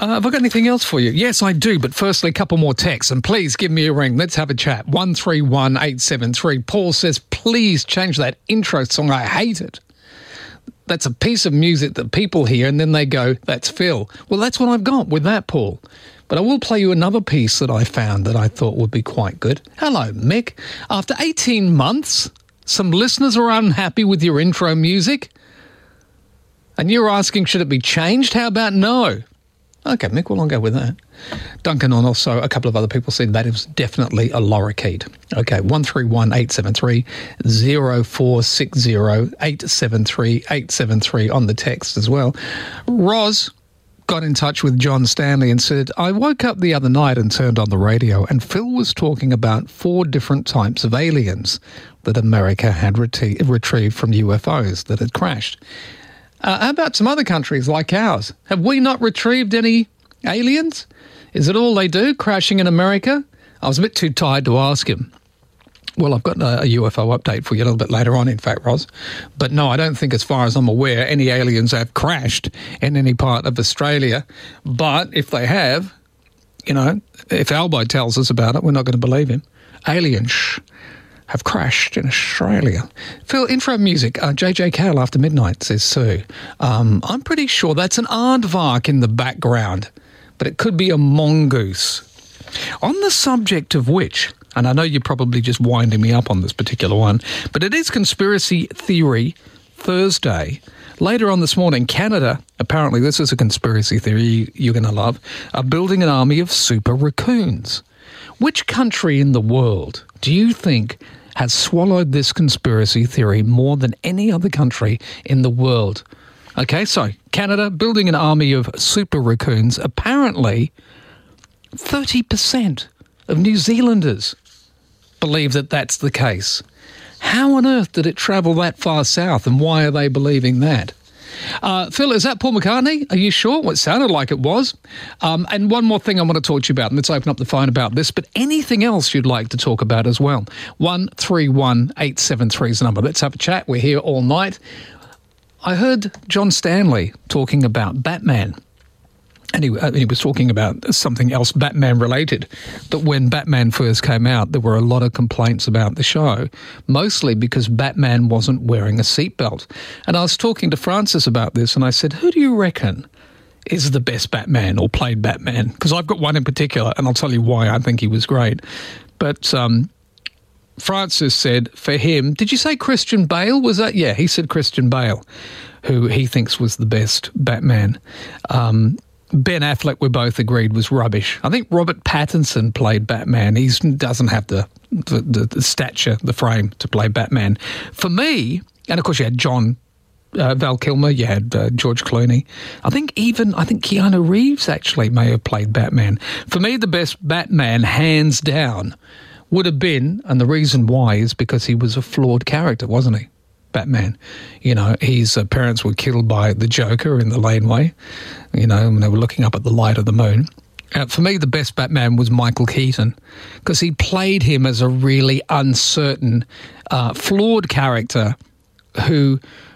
Have I got anything else for you? Yes, I do, but firstly, a couple more texts, and please give me a ring. Let's have a chat. 131873. Paul says, please change that intro song. I hate it. That's a piece of music that people hear, and then they go, that's Phil. Well, that's what I've got with that, Paul. But I will play you another piece that I found that I thought would be quite good. Hello, Mick. After 18 months, some listeners are unhappy with your intro music, and you're asking, should it be changed? How about no? Okay, Mick, well, I'll go with that. Duncan and also a couple of other people said that is definitely a lorikeet. Okay, 131873 0460 873 873 on the text as well. Roz got in touch with John Stanley and said, I woke up the other night and turned on the radio and Phil was talking about 4 different types of aliens that America had retrieved from UFOs that had crashed. How about some other countries like ours? Have we not retrieved any aliens? Is it all they do, crashing in America? I was a bit too tired to ask him. Well, I've got a UFO update for you a little bit later on, in fact, Roz. But no, I don't think, as far as I'm aware, any aliens have crashed in any part of Australia. But if they have, you know, if Albo tells us about it, we're not going to believe him. Aliens have crashed in Australia. Phil, intro music, JJ Cale After Midnight, says Sue. I'm pretty sure that's an aardvark in the background, but it could be a mongoose. On the subject of which, and I know you're probably just winding me up on this particular one, but it is Conspiracy Theory Thursday. Later on this morning, Canada, apparently this is a conspiracy theory you're going to love, are building an army of super raccoons. Which country in the world do you think has swallowed this conspiracy theory more than any other country in the world? Okay, so Canada building an army of super raccoons. Apparently, 30% of New Zealanders believe that that's the case. How on earth did it travel that far south, and why are they believing that? Phil, is that Paul McCartney? Are you sure? Well, it sounded like it was. And one more thing I want to talk to you about, and let's open up the phone about this, but anything else you'd like to talk about as well. 131873 is the number. Let's have a chat. We're here all night. I heard John Stanley talking about Batman. And he was talking about something else Batman-related, that when Batman first came out, there were a lot of complaints about the show, mostly because Batman wasn't wearing a seatbelt. And I was talking to Francis about this, and I said, who do you reckon is the best Batman or played Batman? Because I've got one in particular, and I'll tell you why I think he was great. But Francis said for him, did you say Christian Bale? Was that? Yeah, he said Christian Bale, who he thinks was the best Batman. Ben Affleck, we both agreed, was rubbish. I think Robert Pattinson played Batman. He doesn't have the stature, the frame to play Batman. For me, and of course you had Val Kilmer, you had George Clooney. I think Keanu Reeves actually may have played Batman. For me, the best Batman, hands down, would have been, and the reason why is because he was a flawed character, wasn't he? Batman. You know, his parents were killed by the Joker in the laneway, you know, when they were looking up at the light of the moon. For me, the best Batman was Michael Keaton, because he played him as a really uncertain, flawed character who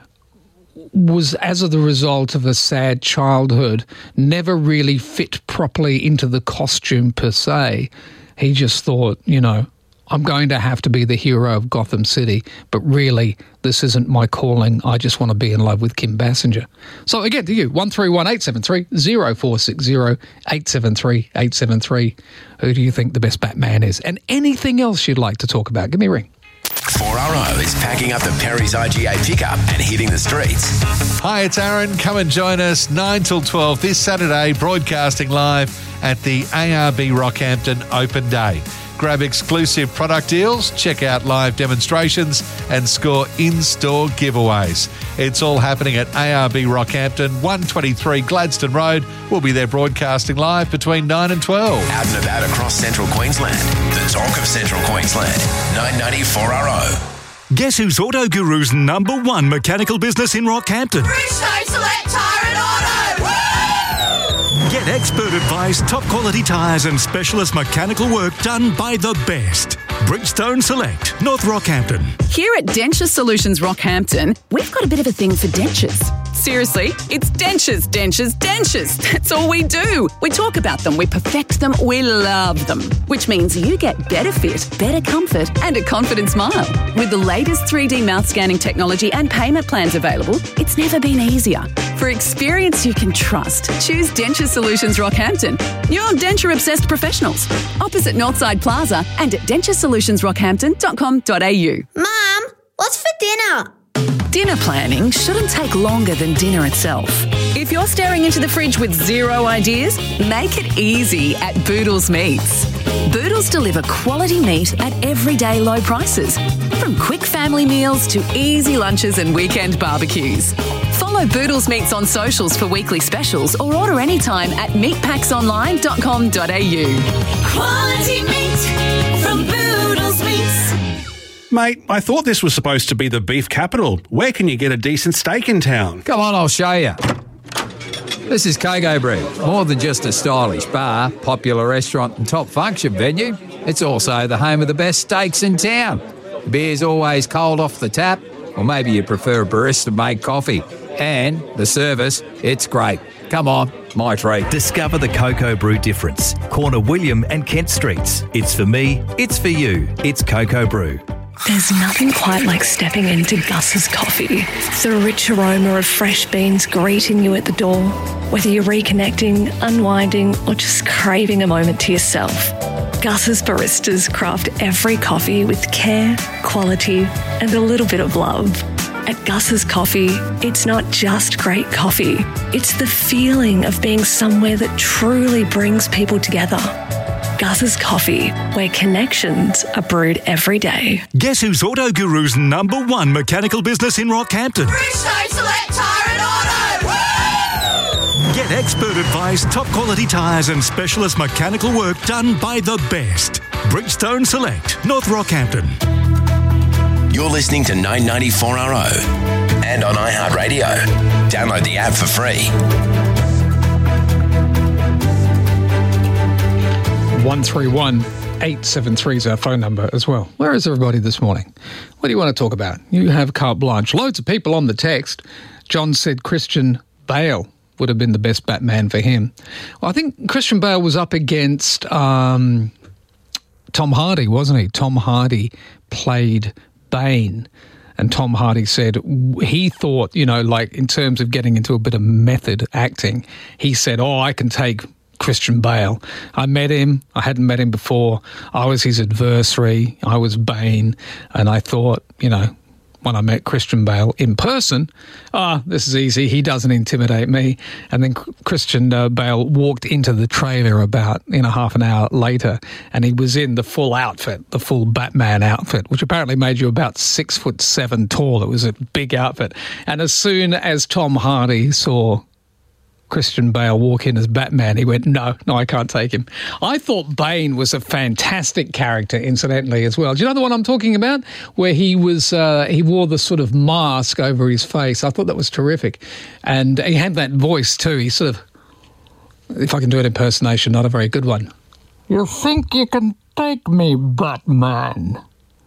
was, as a result of a sad childhood, never really fit properly into the costume per se. He just thought, you know, I'm going to have to be the hero of Gotham City, but really, this isn't my calling. I just want to be in love with Kim Basinger. So again, to you, 131873 0460 873 873. Who do you think the best Batman is? And anything else you'd like to talk about, give me a ring. 4RO is packing up the Perry's IGA pickup and hitting the streets. Hi, it's Aaron. Come and join us 9 till 12 this Saturday, broadcasting live at the ARB Rockhampton Open Day. Grab exclusive product deals, check out live demonstrations and score in-store giveaways. It's all happening at ARB Rockhampton, 123 Gladstone Road. We'll be there broadcasting live between 9 and 12. Out and about across Central Queensland. The talk of Central Queensland. 990 4RO. Guess who's Auto Guru's #1 mechanical business in Rockhampton? Bridgestone Select Tyre and Auto! Get expert advice, top quality tyres and specialist mechanical work done by the best. Bridgestone Select, North Rockhampton. Here at Denture Solutions Rockhampton, we've got a bit of a thing for dentures. seriously, it's dentures, dentures, dentures. That's all we do. We talk about them, we perfect them, we love them. Which means you get better fit, better comfort, and a confident smile. With the latest 3D mouth scanning technology and payment plans available, it's never been easier. For experience you can trust, choose Denture Solutions Rockhampton. You're denture-obsessed professionals. Opposite Northside Plaza and at denturesolutions.rockhampton.com.au. Mum, what's for dinner? Dinner planning shouldn't take longer than dinner itself. If you're staring into the fridge with zero ideas, make it easy at Boodles Meats. Boodles deliver quality meat at everyday low prices, from quick family meals to easy lunches and weekend barbecues. Follow Boodles Meats on socials for weekly specials or order anytime at meatpacksonline.com.au. Quality meat from Boodles Meats. Mate, I thought this was supposed to be the beef capital. Where can you get a decent steak in town? Come on, I'll show you. This is Coco Brew. More than just a stylish bar, popular restaurant and top function venue, it's also the home of the best steaks in town. The beer's always cold off the tap, or maybe you prefer a barista-made coffee. And the service, it's great. Come on, my treat. Discover the Coco Brew difference. Corner William and Kent Streets. It's for me, it's for you. It's Coco Brew. There's nothing quite like stepping into Gus's Coffee. The rich aroma of fresh beans greeting you at the door. Whether you're reconnecting, unwinding, or just craving a moment to yourself, Gus's baristas craft every coffee with care, quality, and a little bit of love. At Gus's Coffee, it's not just great coffee. It's the feeling of being somewhere that truly brings people together. Gus's Coffee, where connections are brewed every day. Guess who's Auto Guru's #1 mechanical business in Rockhampton? Bridgestone Select Tire and Auto. Woo! Get expert advice, top quality tyres and specialist mechanical work done by the best. Bridgestone Select, North Rockhampton. You're listening to 994RO and on iHeartRadio. Download the app for free. 131-873 is our phone number as well. Where is everybody this morning? What do you want to talk about? You have carte blanche. Loads of people on the text. John said Christian Bale would have been the best Batman for him. Well, I think Christian Bale was up against Tom Hardy, wasn't he? Tom Hardy played Bane. And Tom Hardy said he thought, you know, like in terms of getting into a bit of method acting, he said, I can take Christian Bale. I met him. I hadn't met him before. I was his adversary. I was Bane. And I thought, you know, when I met Christian Bale in person, this is easy. He doesn't intimidate me. And then Christian Bale walked into the trailer about, half an hour later, and he was in the full outfit, the full Batman outfit, which apparently made you about 6'7" tall. It was a big outfit. And as soon as Tom Hardy saw Christian Bale walk in as Batman, he went, no, I can't take him. I thought Bane was a fantastic character, incidentally, as well. Do you know the one I'm talking about? Where he was, he wore the sort of mask over his face. I thought that was terrific. And he had that voice too. He sort of, if I can do an impersonation, not a very good one. You think you can take me, Batman?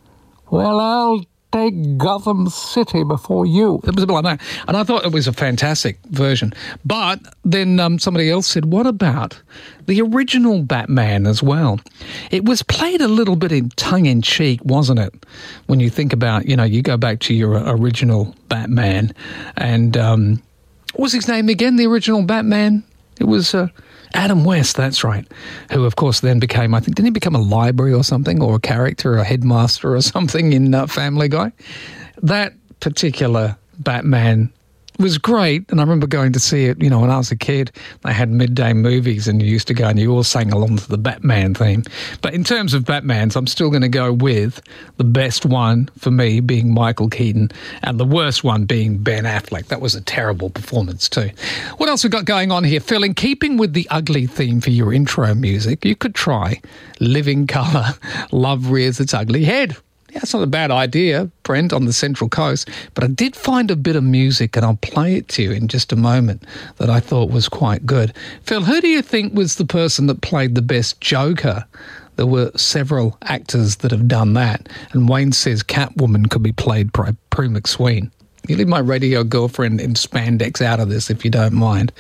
Well, I'll take Gotham City before you. It was a bit like that. And I thought it was a fantastic version. But then somebody else said, what about the original Batman as well? It was played a little bit in tongue-in-cheek, wasn't it? When you think about, you go back to your original Batman. And what was his name again, the original Batman? It was Adam West, that's right, who, of course, then became, I think, didn't he become a library or something, or a character, or a headmaster or something in Family Guy? That particular Batman was great, and I remember going to see it, when I was a kid. They had midday movies, and you used to go and you all sang along to the Batman theme. But in terms of Batmans, I'm still going to go with the best one for me being Michael Keaton, and the worst one being Ben Affleck. That was a terrible performance too. What else we got going on here? Phil, in keeping with the ugly theme for your intro music, you could try Living Colour, Love Rears Its Ugly Head. Yeah, it's not a bad idea, Brent, on the Central Coast, but I did find a bit of music, and I'll play it to you in just a moment, that I thought was quite good. Phil, who do you think was the person that played the best Joker? There were several actors that have done that, and Wayne says Catwoman could be played by Prue McSween. You leave my radio girlfriend in spandex out of this if you don't mind.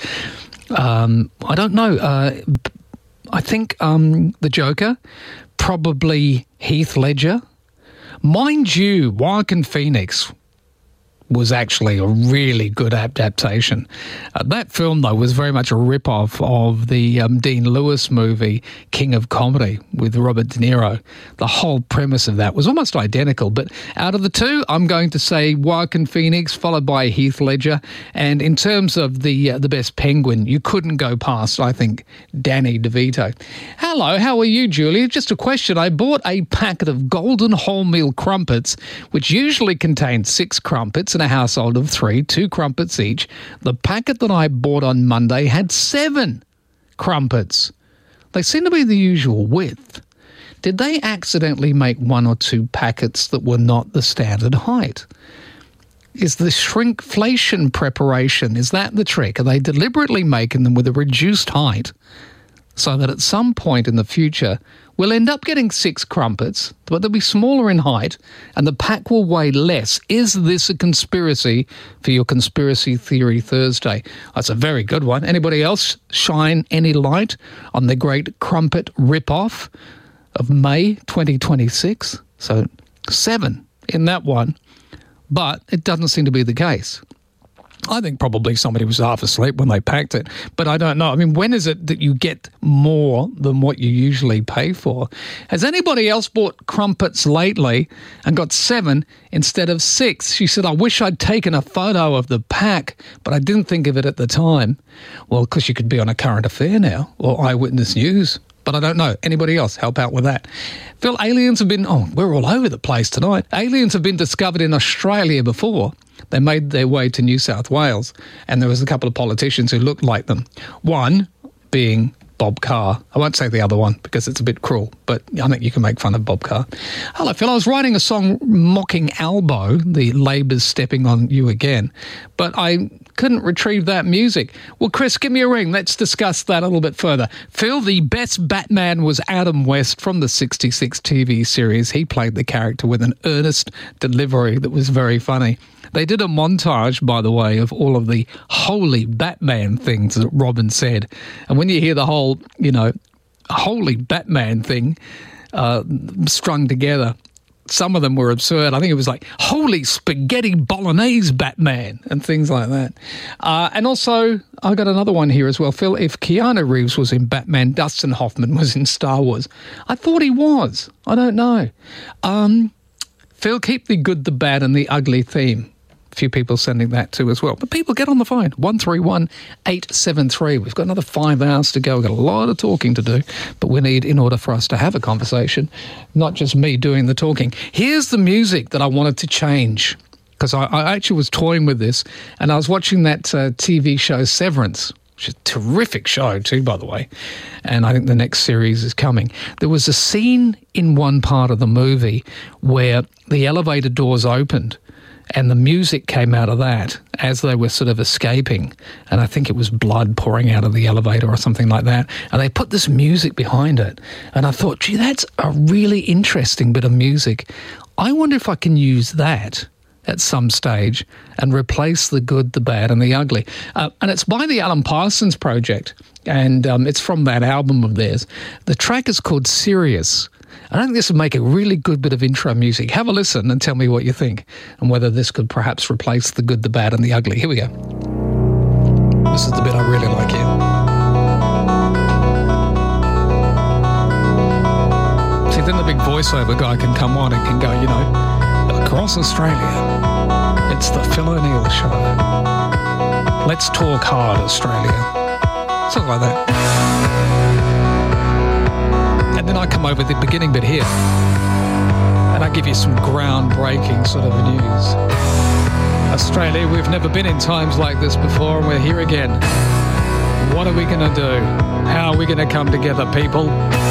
I don't know. I think the Joker, probably Heath Ledger. Mind you, Joaquin Phoenix was actually a really good adaptation. That film, though, was very much a rip-off of the Dean Lewis movie, King of Comedy, with Robert De Niro. The whole premise of that was almost identical, but out of the two, I'm going to say Joaquin Phoenix, followed by Heath Ledger. And in terms of the best Penguin, you couldn't go past, I think, Danny DeVito. Hello, how are you, Julia? Just a question. I bought a packet of golden wholemeal crumpets, which usually contains 6 crumpets, in a household of 3, 2 crumpets each. The packet that I bought on Monday had 7 crumpets. They seem to be the usual width. Did they accidentally make 1 or 2 packets that were not the standard height? Is the shrinkflation preparation, is that the trick? Are they deliberately making them with a reduced height so that at some point in the future we'll end up getting 6 crumpets, but they'll be smaller in height and the pack will weigh less? Is this a conspiracy for your Conspiracy Theory Thursday? That's a very good one. Anybody else shine any light on the great crumpet rip-off of May 2026? So 7 in that one, but it doesn't seem to be the case. I think probably somebody was half asleep when they packed it, but I don't know. I mean, when is it that you get more than what you usually pay for? Has anybody else bought crumpets lately and got 7 instead of 6? She said, I wish I'd taken a photo of the pack, but I didn't think of it at the time. Well, because you could be on A Current Affair now or Eyewitness News. But I don't know. Anybody else help out with that? Phil, aliens have been... Oh, we're all over the place tonight. Aliens have been discovered in Australia before. They made their way to New South Wales, and there was a couple of politicians who looked like them. One being Bob Carr. I won't say the other one because it's a bit cruel, but I think you can make fun of Bob Carr. Hello, Phil. I was writing a song mocking Albo, the Labour's Stepping on You Again, but I couldn't retrieve that music. Well, Chris, give me a ring. Let's discuss that a little bit further. Phil, the best Batman was Adam West from the 66 TV series. He played the character with an earnest delivery that was very funny. They did a montage, by the way, of all of the holy Batman things that Robin said. And when you hear the whole, holy Batman thing strung together, some of them were absurd. I think it was like, holy spaghetti bolognese Batman and things like that. And also, I got another one here as well. Phil, if Keanu Reeves was in Batman, Dustin Hoffman was in Star Wars. I thought he was. I don't know. Phil, keep the good, the bad and the ugly theme. A few people sending that too as well. But people, get on the phone. 131 873. We've got another 5 hours to go. We've got a lot of talking to do, but we need, in order for us to have a conversation, not just me doing the talking. Here's the music that I wanted to change, because I actually was toying with this, and I was watching that TV show Severance, which is a terrific show too, by the way, and I think the next series is coming. There was a scene in one part of the movie where the elevator doors opened and the music came out of that as they were sort of escaping. And I think it was blood pouring out of the elevator or something like that. And they put this music behind it. And I thought, gee, that's a really interesting bit of music. I wonder if I can use that at some stage and replace the good, the bad and the ugly. And it's by the Alan Parsons Project. And it's from that album of theirs. The track is called Sirius. I think this would make a really good bit of intro music. Have a listen and tell me what you think and whether this could perhaps replace the good, the bad and the ugly. Here we go. This is the bit I really like here. See, then the big voiceover guy can come on and can go, across Australia, it's the Phil O'Neill Show. Let's talk hard, Australia. Something like that. And then I come over the beginning bit here and I give you some groundbreaking sort of news. Australia, we've never been in times like this before and we're here again. What are we going to do? How are we going to come together, people?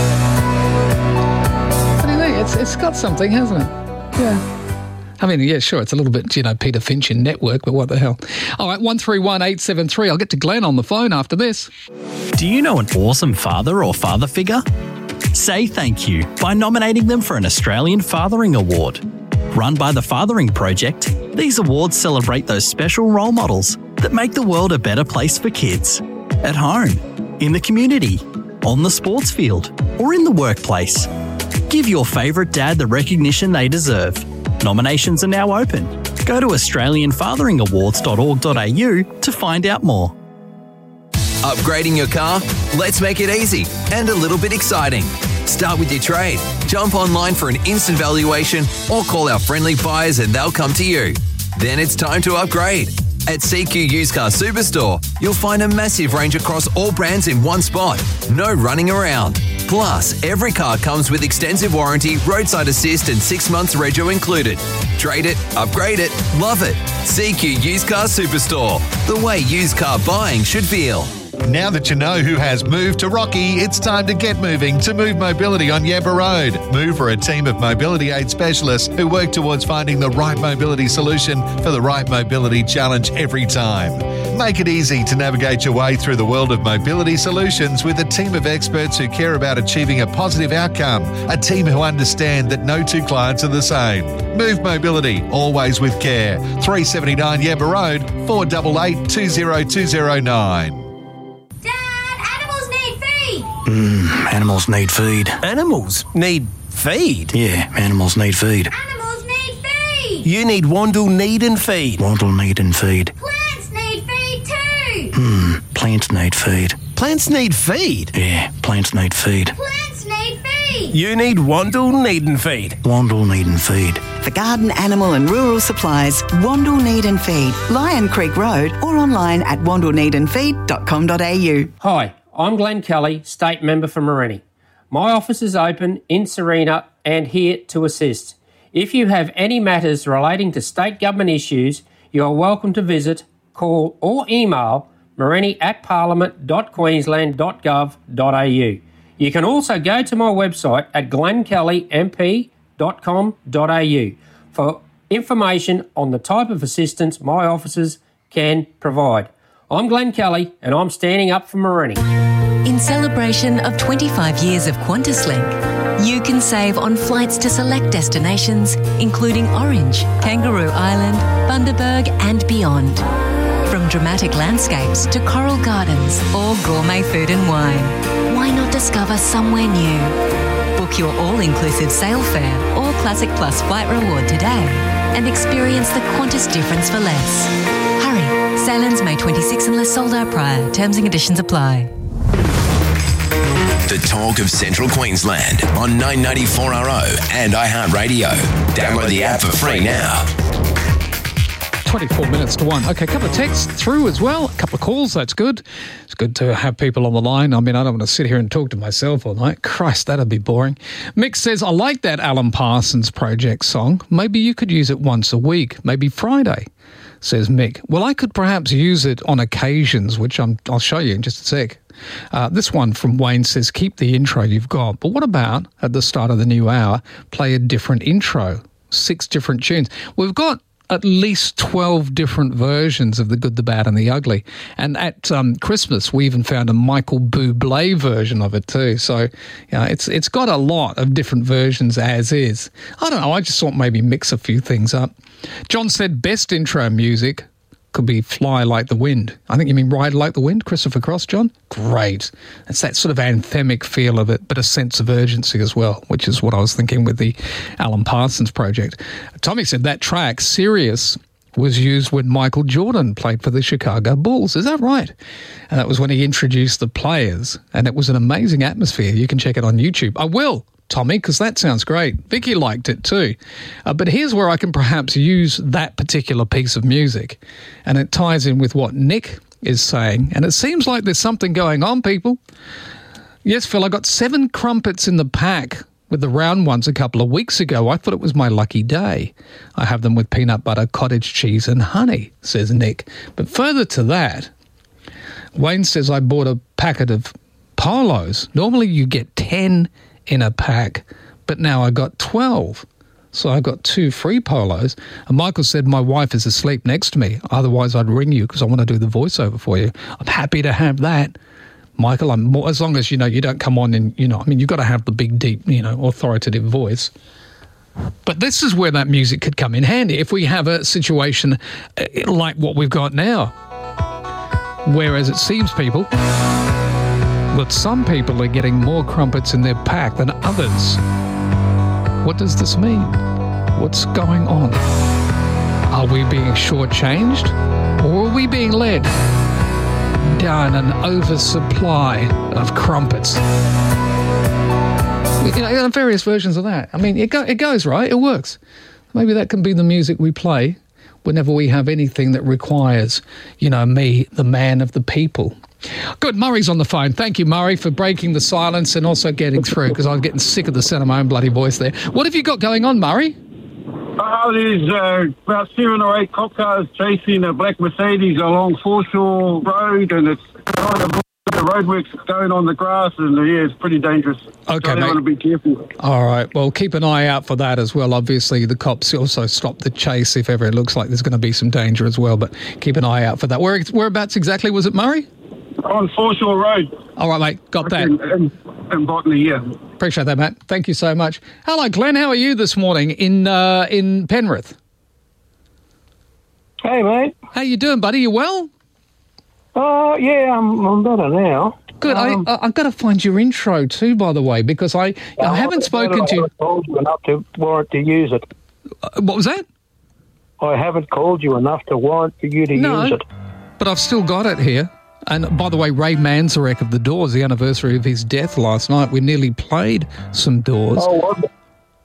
What do you think? It's got something, hasn't it? Yeah. I mean, yeah, sure, it's a little bit, Peter Finch in Network, but what the hell. All right, 131 873. I'll get to Glenn on the phone after this. Do you know an awesome father or father figure? Say thank you by nominating them for an Australian Fathering Award. Run by the Fathering Project, These awards celebrate those special role models that make the world a better place for kids. At home, in the community, on the sports field, or in the workplace. Give your favourite dad the recognition they deserve. Nominations are now open. Go to australianfatheringawards.org.au to find out more. Upgrading your car? Let's make it easy and a little bit exciting. Start with your trade. Jump online for an instant valuation or call our friendly buyers and they'll come to you. Then it's time to upgrade. At CQ Used Car Superstore, you'll find a massive range across all brands in one spot. No running around. Plus, every car comes with extensive warranty, roadside assist and 6 months rego included. Trade it, upgrade it, love it. CQ Used Car Superstore. The way used car buying should feel. Now that you know who has moved to Rocky, it's time to get moving to Move Mobility on Yabba Road. Move are a team of mobility aid specialists who work towards finding the right mobility solution for the right mobility challenge every time. Make it easy to navigate your way through the world of mobility solutions with a team of experts who care about achieving a positive outcome. A team who understand that no two clients are the same. Move Mobility, always with care. 379 Yabba Road, 488 20209. Animals need feed. Animals need feed? Yeah, animals need feed. Animals need feed. You need Wandle Need and Feed. Wandle need and feed. Plants need feed too. Plants need feed. Plants need feed? Yeah, plants need feed. Plants need feed. You need Wandle Need and Feed. Wandle need and feed. For garden, animal and rural supplies, Wandle Need and Feed, Lion Creek Road or online at wandleneedandfeed.com.au. Hi. I'm Glenn Kelly, State Member for Morenni. My office is open in Serena and here to assist. If you have any matters relating to state government issues, you are welcome to visit, call or email morenni@parliament.queensland.gov.au. You can also go to my website at glennkellymp.com.au for information on the type of assistance my officers can provide. I'm Glenn Kelly and I'm standing up for Morenni. In celebration of 25 years of QantasLink, you can save on flights to select destinations including Orange, Kangaroo Island, Bundaberg and beyond. From dramatic landscapes to coral gardens or gourmet food and wine, why not discover somewhere new? Book your all-inclusive sail fare or Classic Plus flight reward today and experience the Qantas difference for less. Hurry, sailings May 26 unless sold out prior. Terms and conditions apply. The talk of Central Queensland on 994RO and iHeartRadio. Download the app for free now. 24 minutes to 1. Okay, a couple of texts through as well. A couple of calls, that's good. It's good to have people on the line. I mean, I don't want to sit here and talk to myself all night. Christ, that'd be boring. Mick says, I like that Alan Parsons Project song. Maybe you could use it once a week, maybe Friday, says Mick. Well, I could perhaps use it on occasions, which I'll show you in just a sec. This one from Wayne says, keep the intro you've got. But what about, at the start of the new hour, play a different intro? 6 different tunes. We've got at least 12 different versions of The Good, the Bad and the Ugly. And at Christmas, we even found a Michael Bublé version of it too. So, you know, it's got a lot of different versions as is. I don't know, I just thought maybe mix a few things up. John said best intro music could be Fly Like the Wind. I think you mean Ride Like the Wind, Christopher Cross, John? Great. It's that sort of anthemic feel of it, but a sense of urgency as well, which is what I was thinking with the Alan Parsons Project. Tommy said that track, Sirius, was used when Michael Jordan played for the Chicago Bulls. Is that right? And that was when he introduced the players, and it was an amazing atmosphere. You can check it on YouTube. I will, Tommy, because that sounds great. Vicky liked it too. But here's where I can perhaps use that particular piece of music, and it ties in with what Nick is saying, and it seems like there's something going on, people. Yes, Phil, I got 7 crumpets in the pack with the round ones a couple of weeks ago. I thought it was my lucky day. I have them with peanut butter, cottage cheese and honey, says Nick. But further to that, Wayne says I bought a packet of Polos. Normally you get 10 in a pack, but now I got 12. So I got 2 free Polos. And Michael said, my wife is asleep next to me. Otherwise I'd ring you because I want to do the voiceover for you. I'm happy to have that. Michael, I'm more, as long as, you know, you don't come on and, you know, I mean, you've got to have the big, deep, you know, authoritative voice. But this is where that music could come in handy if we have a situation like what we've got now. Whereas it seems that some people are getting more crumpets in their pack than others. What does this mean? What's going on? Are we being shortchanged, or are we being led down an oversupply of crumpets? Various versions of that. I mean, it goes, right? It works. Maybe that can be the music we play whenever we have anything that requires, me, the man of the people. Good. Murray's on the phone. Thank you, Murray, for breaking the silence and also getting through, because I was getting sick of the sound of my own bloody voice there. What have you got going on, Murray? There's about 7 or 8 cop cars chasing a black Mercedes along Foreshore Road, and it's kind of the roadworks going on the grass, and it's pretty dangerous. Okay, so mate. want to be careful. All right. Well, keep an eye out for that as well. Obviously, the cops also stop the chase if ever it looks like there's going to be some danger as well, but keep an eye out for that. Whereabouts exactly was it, Murray? On Foreshore Road. All right, mate. Got that. In Botany, yeah. Appreciate that, Matt. Thank you so much. Hello, Glenn. How are you this morning in Penrith? Hey, mate. How you doing, buddy? You well? Yeah, I'm better now. Good. I've got to find your intro too, by the way, because I haven't spoken to you. I haven't called you enough to warrant to use it. What was that? I haven't called you enough to warrant for you to use it. But I've still got it here. And by the way, Ray Manzarek of The Doors, the anniversary of his death last night, we nearly played some Doors. Oh, was it?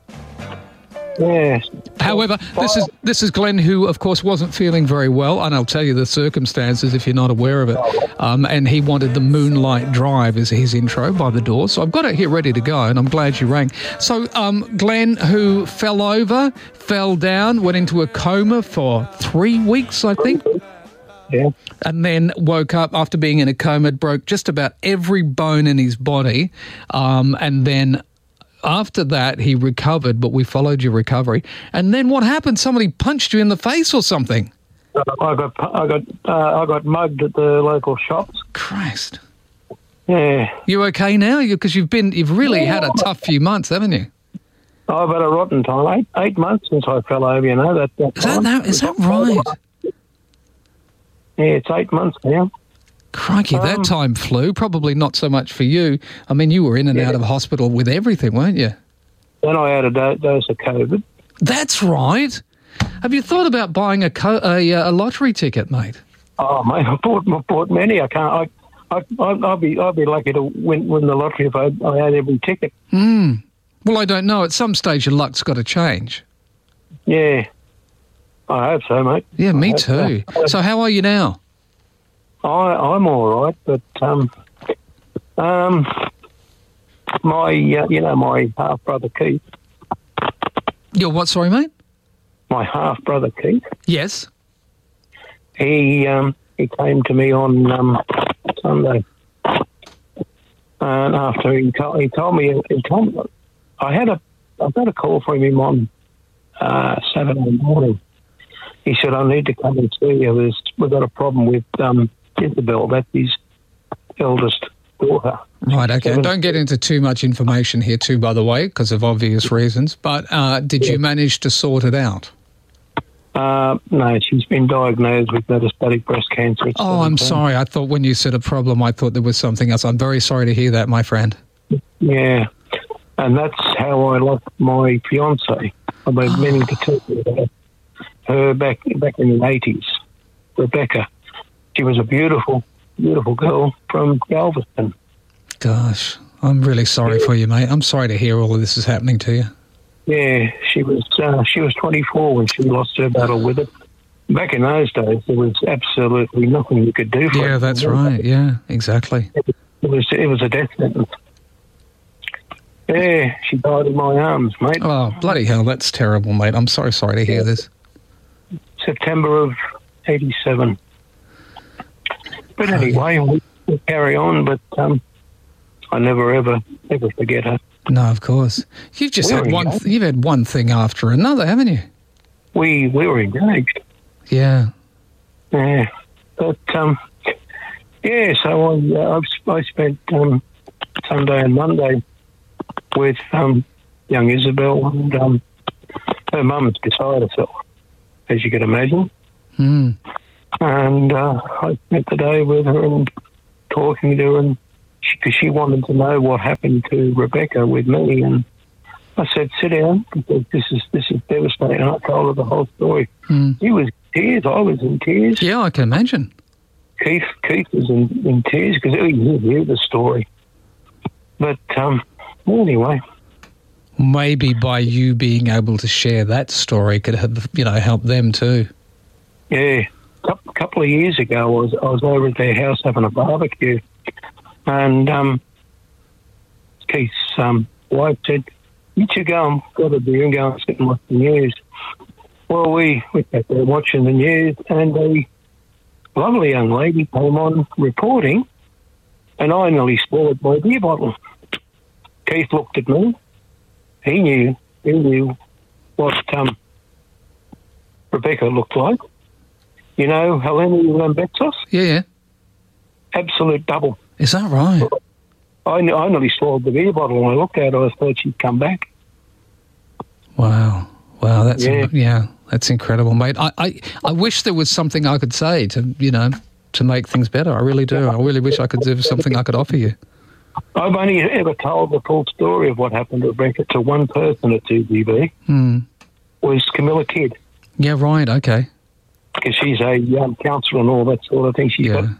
Yes. However, this is Glenn, who, of course, wasn't feeling very well, and I'll tell you the circumstances if you're not aware of it. And he wanted the Moonlight Drive as his intro by The Doors. So I've got it here ready to go, and I'm glad you rang. So Glenn, who fell down, went into a coma for 3 weeks, I think. Yeah. And then woke up after being in a coma, broke just about every bone in his body. And then after that, he recovered, but we followed your recovery. And then what happened? Somebody punched you in the face or something? I got mugged at the local shops. Christ. Yeah. You okay now? Because you've really had a tough few months, haven't you? I've had a rotten time. 8 months since I fell over, Is that right? Yeah, it's 8 months now. Crikey, that time flew. Probably not so much for you. I mean, you were in and out of hospital with everything, weren't you? Then I had a dose of COVID. That's right. Have you thought about buying a lottery ticket, mate? Oh, mate, I bought many. I can't. I'd be lucky to win the lottery if I had every ticket. Well, I don't know. At some stage, your luck's got to change. Yeah. I hope so, mate. Yeah, me too. So how are you now? I'm all right, but my half brother Keith. Your what? Sorry, mate. My half brother Keith. Yes. He came to me on Sunday, and after he told me I got a call from him on Saturday morning. He said, I need to come and see you. We've got a problem with Isabel. That's his eldest daughter. Right, okay. Don't get into too much information here too, by the way, because of obvious reasons. But did you manage to sort it out? No, she's been diagnosed with metastatic breast cancer. Oh, I'm sorry. I thought when you said a problem, I thought there was something else. I'm very sorry to hear that, my friend. Yeah, and that's how I lost my fiancée. I've been meaning to tell you about her back in the 80s, Rebecca. She was a beautiful, beautiful girl from Galveston. Gosh, I'm really sorry for you, mate. I'm sorry to hear all of this is happening to you. Yeah, she was 24 when she lost her battle with it. Back in those days, there was absolutely nothing you could do for her. Yeah, that's right. Yeah, exactly. It was a death sentence. Yeah, she died in my arms, mate. Oh, bloody hell, that's terrible, mate. I'm so sorry to hear this. September of 87. But anyway, we carry on, but I never, ever forget her. No, of course. You've just had one thing after another, haven't you? We were engaged. Yeah. Yeah. But, yeah, so I spent Sunday and Monday with young Isabel, and her mum's beside herself, as you can imagine. Mm. And I spent the day with her and talking to her, and because she wanted to know what happened to Rebecca with me, and I said, "Sit down, because this is devastating." I told her the whole story. Mm. She was in tears. I was in tears. Yeah, I can imagine. Keith was in tears because he knew the story. But anyway, maybe by you being able to share that story could have, help them too. Yeah, a couple of years ago, I was over at their house having a barbecue, and Keith's wife said, "You two go to the and go and sit and watch the news." Well, we sat there watching the news, and a lovely young lady came on reporting, and I nearly swallowed my beer bottle. Keith looked at me. He knew what Rebecca looked like. You know, Helena Lambetsos? Yeah. Absolute double. Is that right? I nearly swallowed the beer bottle. When I looked at her, I thought she'd come back. Wow, that's that's incredible, mate. I wish there was something I could say to make things better. I really do. I really wish I could do something I could offer you. I've only ever told the full story of what happened to Rebecca to one person at 2GB. Was Camilla Kidd. Yeah, right, okay. Because she's a counsellor and all that sort of thing.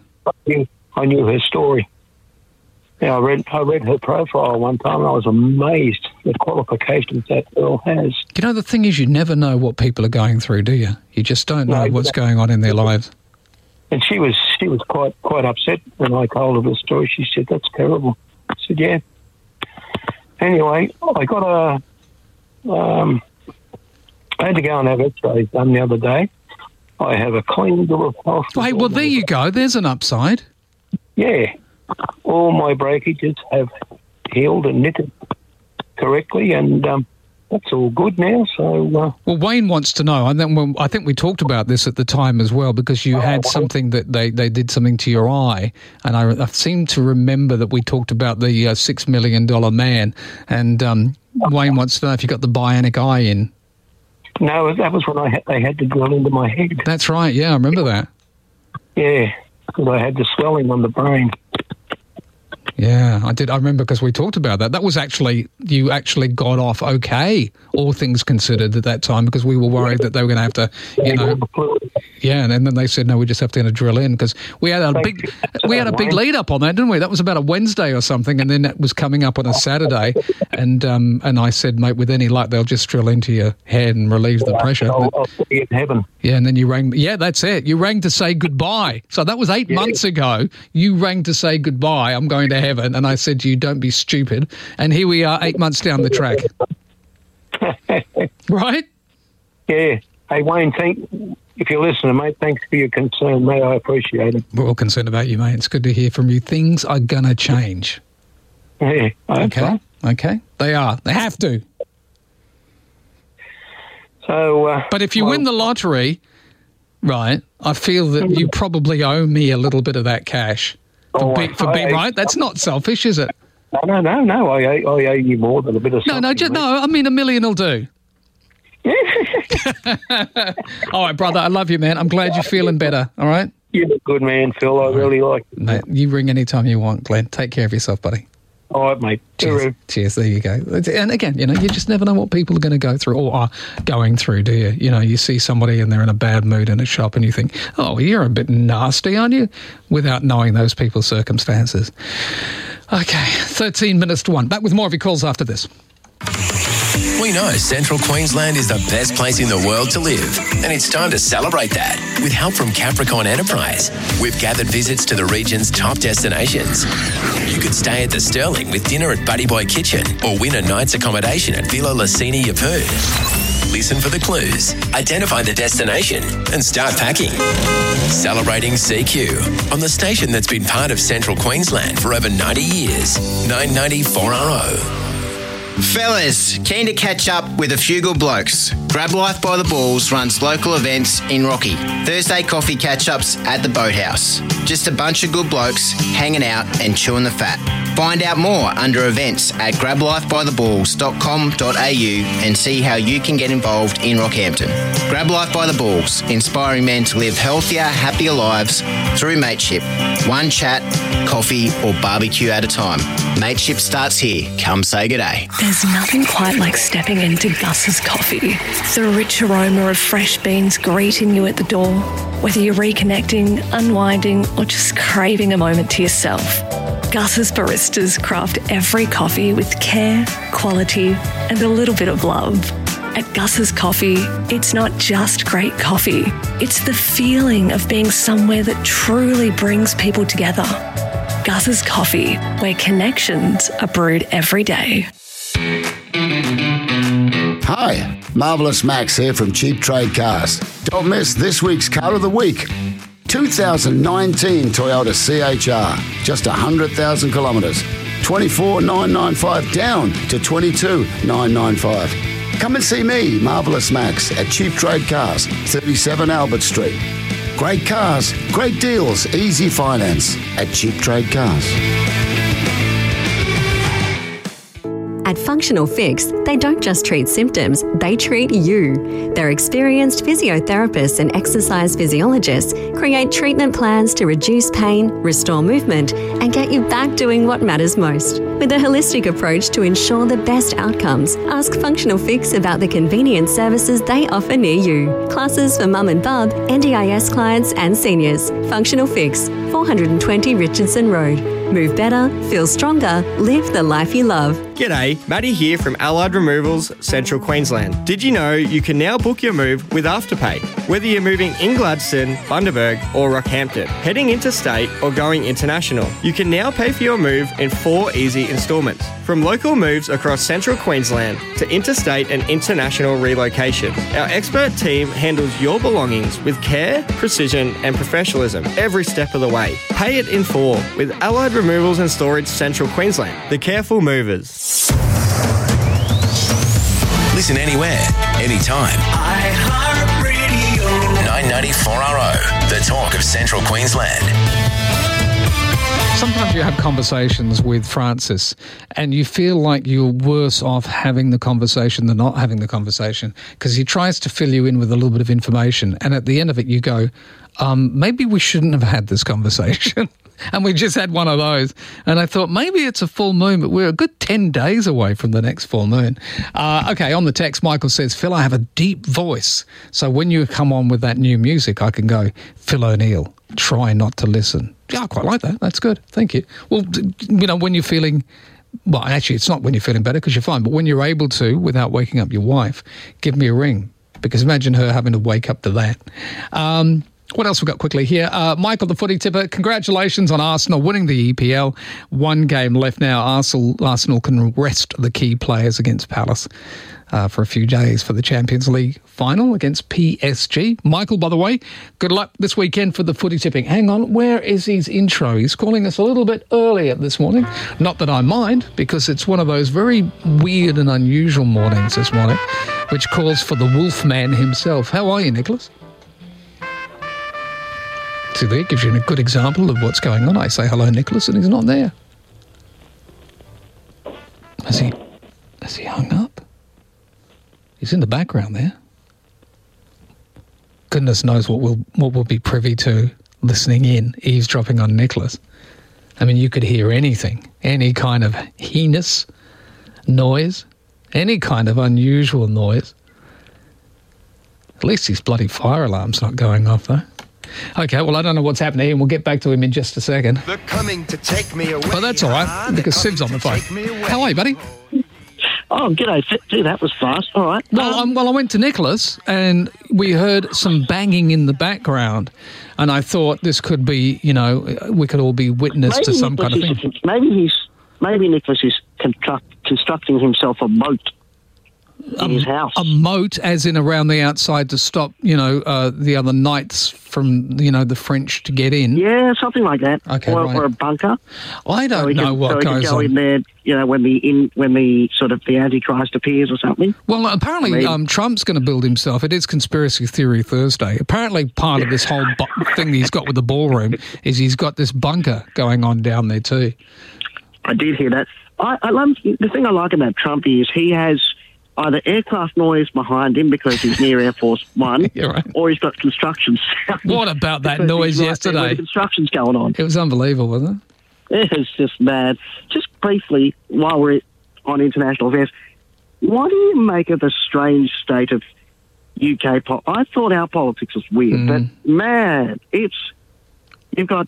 I knew her story. Yeah, I read her profile one time, and I was amazed at the qualifications that girl has. You know, the thing is, you never know what people are going through, do you? You just don't know what's going on in their lives. And she was quite upset when I told her the story. She said, "That's terrible." I said, "Yeah." Anyway, I got I had to go and have X-rays done the other day. I have a clean bill of health. Wait, well, there you go. There's an upside. Yeah. All my breakages have healed and knitted correctly, and that's all good now. So, well, Wayne wants to know, and then I think we talked about this at the time as well, because you had something that they did something to your eye, and I seem to remember that we talked about the $6 million man, and Wayne wants to know if you got the bionic eye in. No, that was when they had to drill into my head. That's right. Yeah, I remember that. Yeah, because I had the swelling on the brain. Yeah, I did. I remember because we talked about that. That was you actually got off okay, all things considered, at that time, because we were worried that they were going to have to, and then they said, no, we just have to drill in, because we had a big lead up on that, didn't we? That was about a Wednesday or something, and then that was coming up on a Saturday, and I said, mate, with any luck, they'll just drill into your head and relieve the pressure. I'll put you in heaven. Yeah, and then you rang. Yeah, that's it. You rang to say goodbye. So that was 8 months ago. You rang to say goodbye. I'm going to heaven, and I said to you, don't be stupid. And here we are 8 months down the track. Right? Yeah. Hey, Wayne, if you're listening, mate, thanks for your concern, mate. I appreciate it. We're all concerned about you, mate. It's good to hear from you. Things are going to change. Yeah. Okay. They are. They have to. So, but if you win the lottery, right, I feel that you probably owe me a little bit of that cash for being right. That's not selfish, is it? No. I owe you more than a bit of something. No. I mean, $1 million will do. All right, brother. I love you, man. I'm glad you're feeling better. All right. You're a good man, Phil. I really like it. Mate, you ring anytime you want, Glenn. Take care of yourself, buddy. All right, mate. Cheers. There you go. And again, you just never know what people are going to go through or are going through, do you? You see somebody and they're in a bad mood in a shop and you think, oh, you're a bit nasty, aren't you? Without knowing those people's circumstances. Okay, 13 minutes to 1. Back with more of your calls after this. We know Central Queensland is the best place in the world to live, and it's time to celebrate that with help from Capricorn Enterprise. We've gathered visits to the region's top destinations. You could stay at the Sterling with dinner at Buddy Boy Kitchen or win a night's accommodation at Villa Lucini Yeppoon. Listen for the clues, identify the destination, and start packing. Celebrating CQ on the station that's been part of Central Queensland for over 90 years. 990 4RO. Fellas, keen to catch up with a few good blokes. Grab Life by the Balls runs local events in Rocky. Thursday coffee catch-ups at the Boathouse. Just a bunch of good blokes hanging out and chewing the fat. Find out more under events at grablifebytheballs.com.au and see how you can get involved in Rockhampton. Grab Life by the Balls, inspiring men to live healthier, happier lives through mateship. One chat, coffee or barbecue at a time. Mateship starts here. Come say good day. There's nothing quite like stepping into Gus's Coffee. The rich aroma of fresh beans greeting you at the door. Whether you're reconnecting, unwinding, or just craving a moment to yourself, Gus's baristas craft every coffee with care, quality, and a little bit of love. At Gus's Coffee, it's not just great coffee. It's the feeling of being somewhere that truly brings people together. Gus's Coffee, where connections are brewed every day. Hi, Marvellous Max here from Cheap Trade Cars. Don't miss this week's Car of the Week. 2019 Toyota CHR, just 100,000 kilometres. 24,995 down to 22,995. Come and see me, Marvellous Max, at Cheap Trade Cars, 37 Albert Street. Great cars, great deals, easy finance at Cheap Trade Cars. At Functional Fix, they don't just treat symptoms, they treat you. Their experienced physiotherapists and exercise physiologists create treatment plans to reduce pain, restore movement, and get you back doing what matters most. With a holistic approach to ensure the best outcomes, ask Functional Fix about the convenient services they offer near you. Classes for mum and bub, NDIS clients and seniors. Functional Fix, 420 Richardson Road. Move better, feel stronger, live the life you love. G'day, Matty here from Allied Removals, Central Queensland. Did you know you can now book your move with Afterpay? Whether you're moving in Gladstone, Bundaberg or Rockhampton, heading interstate or going international, you can now pay for your move in 4 easy instalments. From local moves across Central Queensland to interstate and international relocation, our expert team handles your belongings with care, precision and professionalism every step of the way. Pay it in 4 with Allied Removals and Storage Central Queensland, the careful movers. Listen anywhere, anytime. iHeartRadio. 994RO, the talk of Central Queensland. Sometimes you have conversations with Francis and you feel like you're worse off having the conversation than not having the conversation, because he tries to fill you in with a little bit of information, and at the end of it you go, maybe we shouldn't have had this conversation. And we just had one of those. And I thought maybe it's a full moon, but we're a good 10 days away from the next full moon. Okay, on the text, Michael says, Phil, I have a deep voice. So when you come on with that new music, I can go, Phil O'Neill, try not to listen. Yeah, I quite like that. That's good. Thank you. Well, you know, when you're feeling... Well, actually, it's not when you're feeling better because you're fine. But when you're able to, without waking up your wife, give me a ring. Because imagine her having to wake up to that. What else we got quickly here? Michael, the footy tipper, congratulations on Arsenal winning the EPL. 1 game left now. Arsenal can rest the key players against Palace for a few days for the Champions League final against PSG. Michael, by the way, good luck this weekend for the footy tipping. Hang on, where is his intro? He's calling us a little bit earlier this morning. Not that I mind, because it's one of those very weird and unusual mornings this morning, which calls for the Wolfman himself. How are you, Nicholas? See, there gives you a good example of what's going on. I say hello, Nicholas, and he's not there. Has he hung up? He's in the background there. Goodness knows what we'll be privy to listening in, eavesdropping on Nicholas. I mean, you could hear anything, any kind of heinous noise, any kind of unusual noise. At least his bloody fire alarm's not going off, though. Okay, well, I don't know what's happening here, and we'll get back to him in just a second. They're coming to take me away. But that's all right, because Siv's on the phone. How are you, buddy? Oh, g'day, Gee, that was fast. All right. Well, I went to Nicholas, and we heard some banging in the background, and I thought this could be, you know, we could all be witness to some kind of thing. Maybe Nicholas is constructing himself a boat. in his house. A moat, as in around the outside, to stop, the other knights from, the French to get in. Yeah, something like that. Okay, or a bunker. I don't know what goes on. So he can go in there, when the sort of the Antichrist appears or something. Well, apparently Trump's going to build himself. It is Conspiracy Theory Thursday. Apparently part of this whole thing that he's got with the ballroom is he's got this bunker going on down there too. I did hear that. I love the thing I like about Trump is he has either aircraft noise behind him because he's near Air Force One, right. or he's got construction sound. What about that noise yesterday? The construction's going on. It was unbelievable, wasn't it? It was just mad. Just briefly, while we're on international affairs, what do you make of the strange state of UK politics? I thought our politics was weird, but man, you've got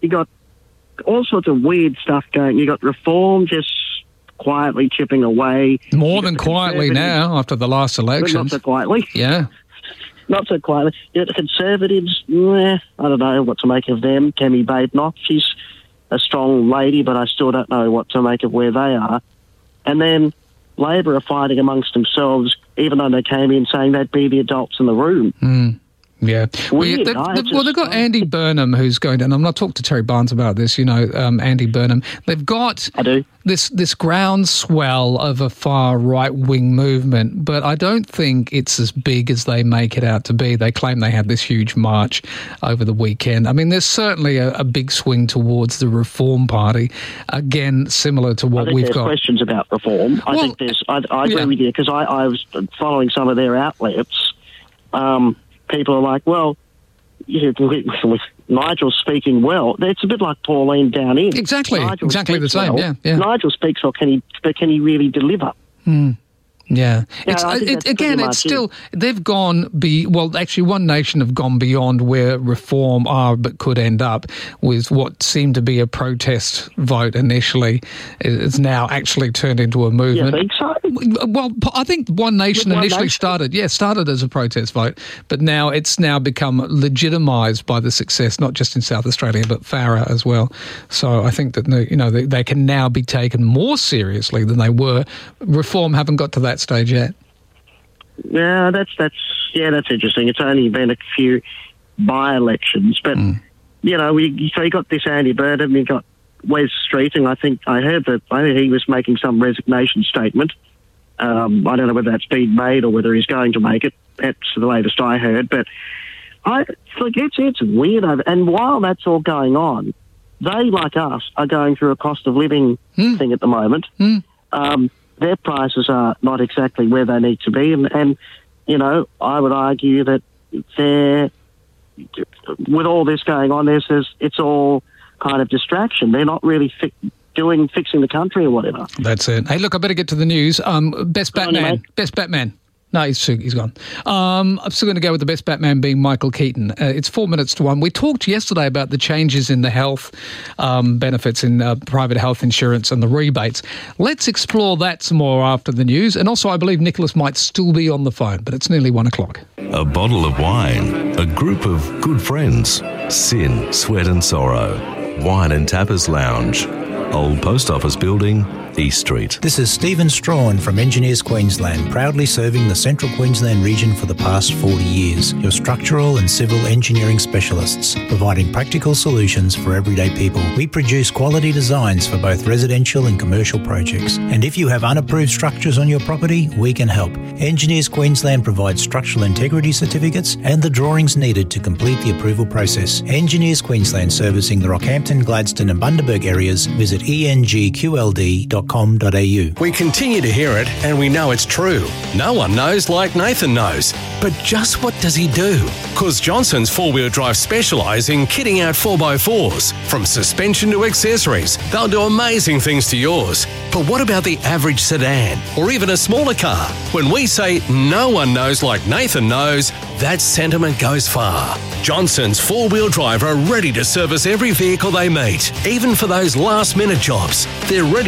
all sorts of weird stuff going. You got Reform just quietly chipping away. More than quietly now after the last elections. Not so quietly. Yeah. Not so quietly. You got the Conservatives, I don't know what to make of them. Kemi Badenoch, she's a strong lady, but I still don't know what to make of where they are. And then Labor are fighting amongst themselves, even though they came in saying they'd be the adults in the room. Yeah. Weird, they've got Andy Burnham who's going down. I'm not talking to Terry Barnes about this, Andy Burnham. They've got this groundswell of a far right-wing movement, but I don't think it's as big as they make it out to be. They claim they had this huge march over the weekend. I mean, there's certainly a big swing towards the Reform Party, again, similar to what we've got. There's questions about Reform. I think there's... I agree with you, because I was following some of their outlets. People are like, well, with Nigel speaking well, it's a bit like Pauline down in. Exactly the same. Well. Yeah. Nigel speaks well, but can he really deliver? Yeah. It's still, they've gone actually One Nation have gone beyond where Reform are but could end up with what seemed to be a protest vote initially. It's now actually turned into a movement. You think so? Well, I think One Nation initially started as a protest vote, but now it's become legitimised by the success, not just in South Australia, but Farah as well. So I think that, they can now be taken more seriously than they were. Reform haven't got to that stage yet. Yeah, that's interesting. It's only been a few by-elections, but you got this Andy Burnham, you got Wes Streeting. I think I heard he was making some resignation statement. I don't know whether that's been made or whether he's going to make it. That's the latest I heard. But it's weird. And while that's all going on, they, like us, are going through a cost of living thing at the moment. Their prices are not exactly where they need to be. And I would argue that with all this going on, it's all kind of distraction. They're not really fixing the country or whatever. That's it. Hey, look, I better get to the news. Best Batman. No, he's gone. I'm still going to go with the best Batman being Michael Keaton. It's 4 minutes to 1. We talked yesterday about the changes in the health benefits in private health insurance and the rebates. Let's explore that some more after the news. And also, I believe Nicholas might still be on the phone, but it's nearly 1 o'clock. A bottle of wine, a group of good friends, sin, sweat and sorrow, wine and tappers lounge, Old Post Office Building, East Street. This is Stephen Strawn from Engineers Queensland, proudly serving the Central Queensland region for the past 40 years. Your structural and civil engineering specialists, providing practical solutions for everyday people. We produce quality designs for both residential and commercial projects. And if you have unapproved structures on your property, we can help. Engineers Queensland provides structural integrity certificates and the drawings needed to complete the approval process. Engineers Queensland, servicing the Rockhampton, Gladstone and Bundaberg areas. Visit engqld.com. We continue to hear it, and we know it's true. No one knows like Nathan knows. But just what does he do? Because Johnson's 4-wheel drive specialise in kitting out 4x4s. From suspension to accessories, they'll do amazing things to yours. But what about the average sedan, or even a smaller car? When we say no one knows like Nathan knows, that sentiment goes far. Johnson's 4-wheel drive are ready to service every vehicle they meet, even for those last-minute jobs. They're ready to service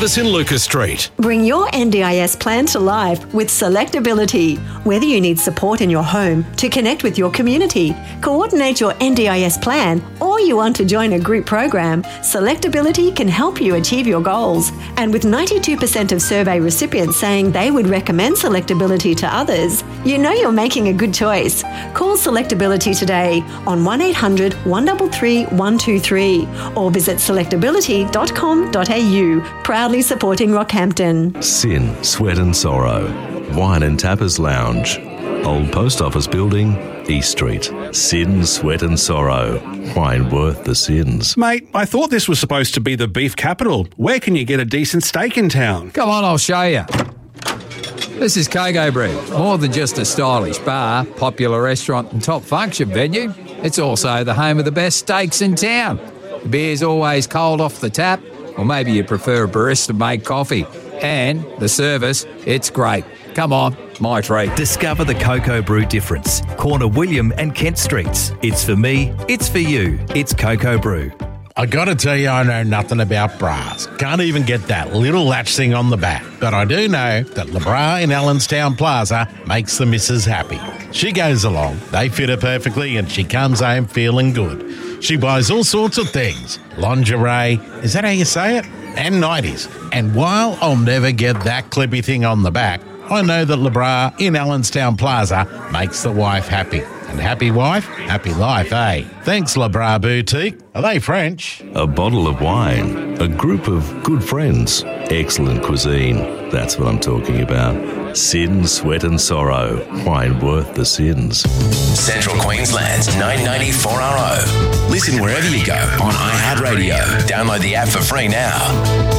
service in Lucas Street. Bring your NDIS plan to life with Selectability. Whether you need support in your home, to connect with your community, coordinate your NDIS plan, or you want to join a group program, Selectability can help you achieve your goals. And with 92% of survey recipients saying they would recommend Selectability to others, you know you're making a good choice. Call Selectability today on 1800 133 123 or visit selectability.com.au, proudly supporting Rockhampton. Sin, Sweat and Sorrow. Wine and Tappers Lounge. Old Post Office Building, East Street. Sin, Sweat and Sorrow. Wine worth the sins. Mate, I thought this was supposed to be the beef capital. Where can you get a decent steak in town? Come on, I'll show you. This is Coco Brew. More than just a stylish bar, popular restaurant and top function venue, it's also the home of the best steaks in town. The beer's always cold off the tap, or maybe you prefer a barista-made coffee. And the service, it's great. Come on, my treat. Discover the Coco Brew difference. Corner William and Kent Streets. It's for me, it's for you. It's Coco Brew. I gotta tell you, I know nothing about bras. Can't even get that little latch thing on the back. But I do know that LeBra in Allenstown Plaza makes the missus happy. She goes along, they fit her perfectly, and she comes home feeling good. She buys all sorts of things. Lingerie, is that how you say it? And nighties. And while I'll never get that clippy thing on the back, I know that LeBra in Allenstown Plaza makes the wife happy. And happy wife, happy life, eh? Thanks, LeBra Boutique. Are they French? A bottle of wine. A group of good friends. Excellent cuisine. That's what I'm talking about. Sin, Sweat and Sorrow. Wine worth the sins. Central Queensland's 990-4RO. Listen wherever you go on iHeartRadio. Download the app for free now.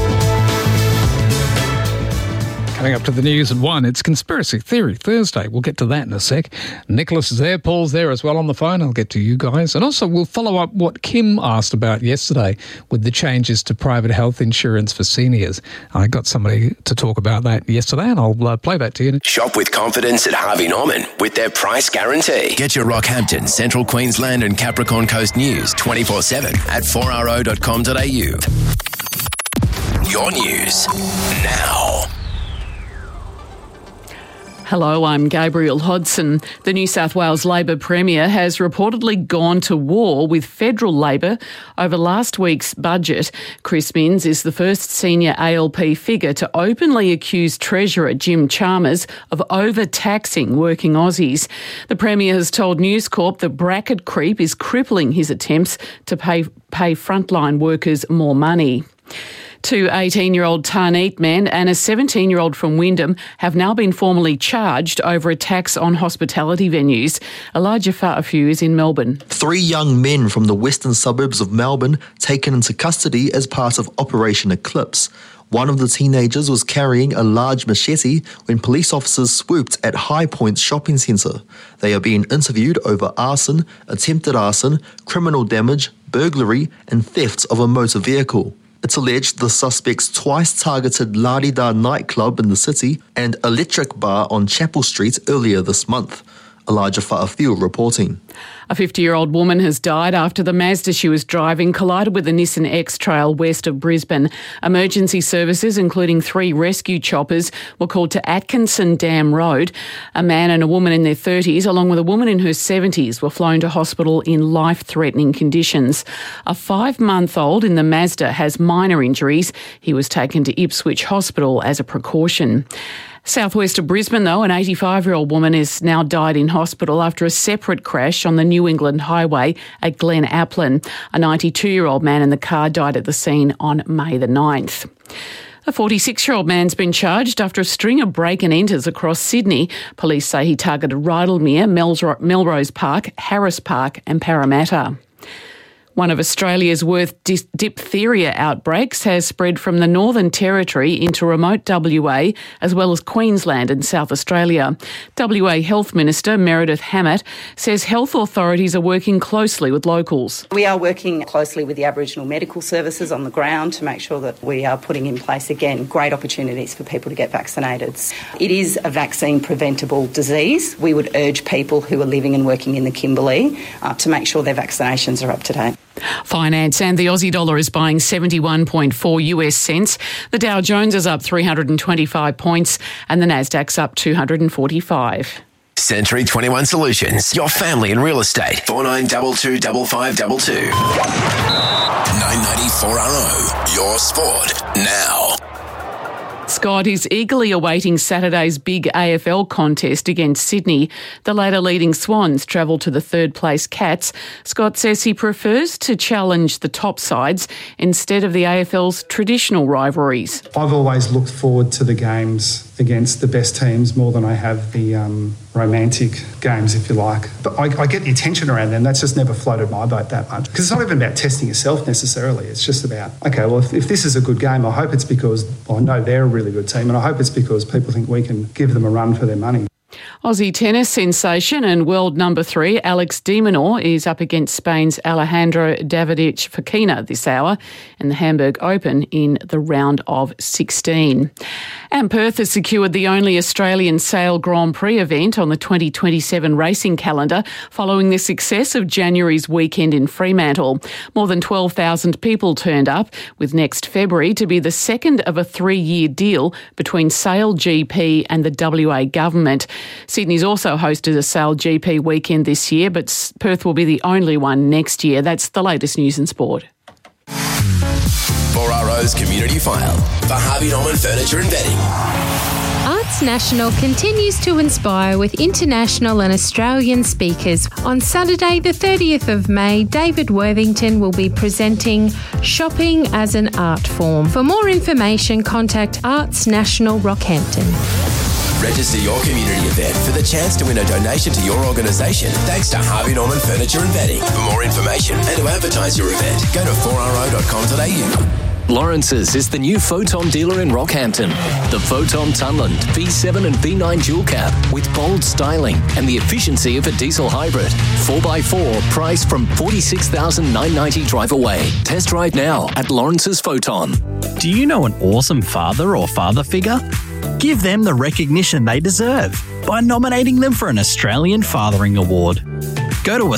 Coming up to the news at 1, it's Conspiracy Theory Thursday. We'll get to that in a sec. Nicholas is there, Paul's there as well on the phone. I'll get to you guys. And also we'll follow up what Kim asked about yesterday with the changes to private health insurance for seniors. I got somebody to talk about that yesterday and I'll play that to you. Shop with confidence at Harvey Norman with their price guarantee. Get your Rockhampton, Central Queensland and Capricorn Coast news 24/7 at 4ro.com.au. Your news now. Hello, I'm Gabriel Hodson. The New South Wales Labor Premier has reportedly gone to war with federal Labor over last week's budget. Chris Minns is the first senior ALP figure to openly accuse Treasurer Jim Chalmers of overtaxing working Aussies. The Premier has told News Corp that bracket creep is crippling his attempts to pay frontline workers more money. Two 18-year-old Tarneet men and a 17-year-old from Wyndham have now been formally charged over attacks on hospitality venues. Elijah Fa'afu is in Melbourne. 3 young men from the western suburbs of Melbourne taken into custody as part of Operation Eclipse. One of the teenagers was carrying a large machete when police officers swooped at High Point Shopping Centre. They are being interviewed over arson, attempted arson, criminal damage, burglary and theft of a motor vehicle. It's alleged the suspects twice targeted La Di Da nightclub in the city and Electric Bar on Chapel Street earlier this month. Elijah Fa'afield reporting. A 50-year-old woman has died after the Mazda she was driving collided with a Nissan X-Trail west of Brisbane. Emergency services, including 3 rescue choppers, were called to Atkinson Dam Road. A man and a woman in their 30s, along with a woman in her 70s, were flown to hospital in life-threatening conditions. A 5-month-old in the Mazda has minor injuries. He was taken to Ipswich Hospital as a precaution. Southwest of Brisbane, though, an 85-year-old woman has now died in hospital after a separate crash on the New England Highway at Glen Applin. A 92-year-old man in the car died at the scene on May the 9th. A 46-year-old man's been charged after a string of break-and-enters across Sydney. Police say he targeted Rydalmere, Melrose Park, Harris Park and Parramatta. One of Australia's worst diphtheria outbreaks has spread from the Northern Territory into remote WA, as well as Queensland and South Australia. WA Health Minister Meredith Hammett says health authorities are working closely with locals. We are working closely with the Aboriginal medical services on the ground to make sure that we are putting in place, again, great opportunities for people to get vaccinated. It is a vaccine-preventable disease. We would urge people who are living and working in the Kimberley to make sure their vaccinations are up to date. Finance, and the Aussie dollar is buying 71.4 US cents. The Dow Jones is up 325 points and the Nasdaq's up 245. Century 21 Solutions, your family in real estate. 4922 5522. 994RO, your sport now. Scott is eagerly awaiting Saturday's big AFL contest against Sydney. The later leading Swans travel to the third-place Cats. Scott says he prefers to challenge the top sides instead of the AFL's traditional rivalries. I've always looked forward to the games against the best teams more than I have the romantic games, if you like. But I get the attention around them. That's just never floated my boat that much. Because it's not even about testing yourself necessarily. It's just about, okay, well, if this is a good game, I hope it's because I know they're a really good team, and I hope it's because people think we can give them a run for their money. Aussie tennis sensation and world number 3 Alex de Minaur is up against Spain's Alejandro Davidovich Fokina this hour in the Hamburg Open in the round of 16. And Perth has secured the only Australian Sail Grand Prix event on the 2027 racing calendar following the success of January's weekend in Fremantle. More than 12,000 people turned up, with next February to be the second of a 3-year deal between Sail GP and the WA government. Sydney's also hosted a Sail GP weekend this year, but Perth will be the only one next year. That's the latest news and sport. 4RO's Community File for Harvey Norman Furniture and Bedding. Arts National continues to inspire with international and Australian speakers. On Saturday, the 30th of May, David Worthington will be presenting Shopping as an Art Form. For more information, contact Arts National Rockhampton. Register your community event for the chance to win a donation to your organisation thanks to Harvey Norman Furniture and Bedding. For more information and to advertise your event, go to 4ro.com.au. Lawrence's is the new Photon dealer in Rockhampton. The Photon Tunland V7 and V9 dual cab with bold styling and the efficiency of a diesel hybrid. 4x4 priced from $46,990 drive away. Test drive now at Lawrence's Photon. Do you know an awesome father or father figure? Give them the recognition they deserve by nominating them for an Australian Fathering Award. Go to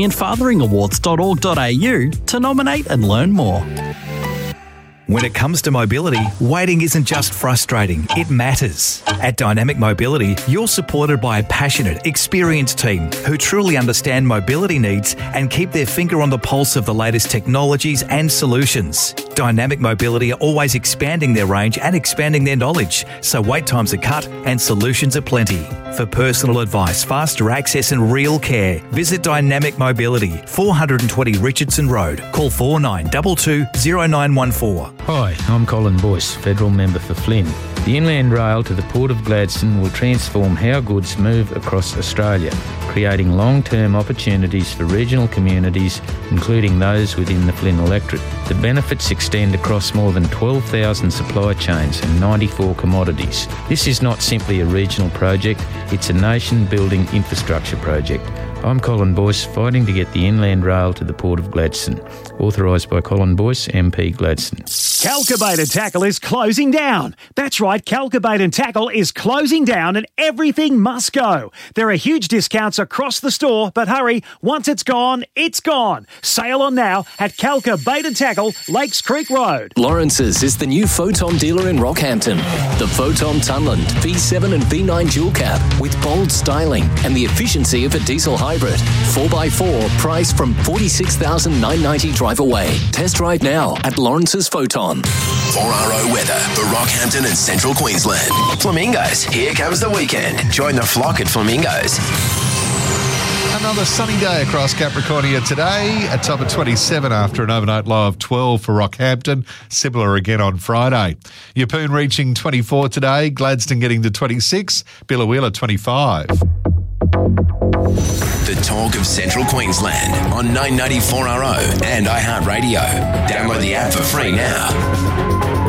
australianfatheringawards.org.au to nominate and learn more. When it comes to mobility, waiting isn't just frustrating, it matters. At Dynamic Mobility, you're supported by a passionate, experienced team who truly understand mobility needs and keep their finger on the pulse of the latest technologies and solutions. Dynamic Mobility are always expanding their range and expanding their knowledge, so wait times are cut and solutions are plenty. For personal advice, faster access and real care, visit Dynamic Mobility, 420 Richardson Road. Call 4922 0914. Hi, I'm Colin Boyce, Federal Member for Flynn. The Inland Rail to the Port of Gladstone will transform how goods move across Australia, creating long-term opportunities for regional communities, including those within the Flynn electorate. The benefits extend across more than 12,000 supply chains and 94 commodities. This is not simply a regional project, it's a nation-building infrastructure project. I'm Colin Boyce, fighting to get the Inland Rail to the Port of Gladstone. Authorised by Colin Boyce, MP Gladstone. Calcabait and Tackle is closing down. That's right, Calcabait and Tackle is closing down and everything must go. There are huge discounts across the store, but hurry, once it's gone, it's gone. Sail on now at Calcabait and Tackle, Lakes Creek Road. Lawrence's is the new Photon dealer in Rockhampton. The Photon Tunland V7 and V9 dual cab with bold styling and the efficiency of a diesel hybrid. 4x4 priced from $46,990 drive away. Test drive now at Lawrence's Photon. 4RO weather for Rockhampton and Central Queensland. Flamingos, here comes the weekend. Join the flock at Flamingos. Another sunny day across Capricornia today, a top of 27 after an overnight low of 12 for Rockhampton. Similar again on Friday. Yeppoon reaching 24 today, Gladstone getting to 26, Biloela 25. The talk of Central Queensland on 994RO and iHeartRadio. Download the app for free now.